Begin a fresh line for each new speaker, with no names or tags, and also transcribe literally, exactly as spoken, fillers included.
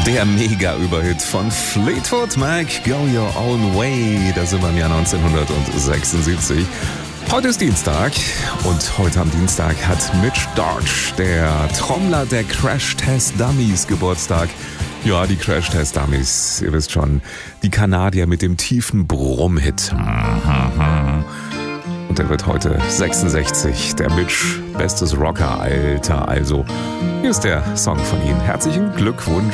Der Mega-Überhit von Fleetwood Mac, Go Your Own Way. Da sind wir im Jahr neunzehnhundertsechsundsiebzig. Heute ist Dienstag und heute am Dienstag hat Mitch Dodge, der Trommler der Crash Test Dummies, Geburtstag. Ja, die Crash Test Dummies, ihr wisst schon, die Kanadier mit dem tiefen Brummhit. Und der wird heute sechsundsechzig. Der Mitch, bestes Rocker-Alter. Also, hier ist der Song von Ihnen. Herzlichen Glückwunsch.